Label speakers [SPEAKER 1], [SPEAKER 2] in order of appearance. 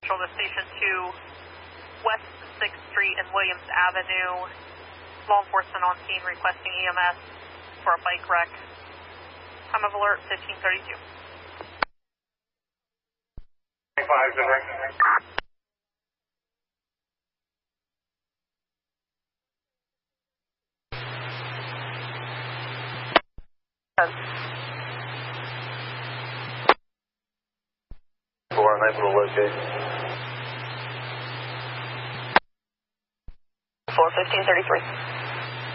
[SPEAKER 1] Control to Station 2, West 6th Street and Williams Avenue. Law enforcement on scene requesting EMS for a bike wreck. Time of alert 1532.
[SPEAKER 2] 25, Denver. Unable to locate.
[SPEAKER 1] 41533.